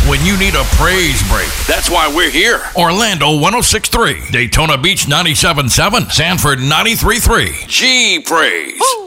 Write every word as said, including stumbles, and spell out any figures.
when you need a praise break. That's why we're here. Orlando one oh six point three, Daytona Beach ninety-seven point seven, Sanford ninety-three point three. G Praise. Woo.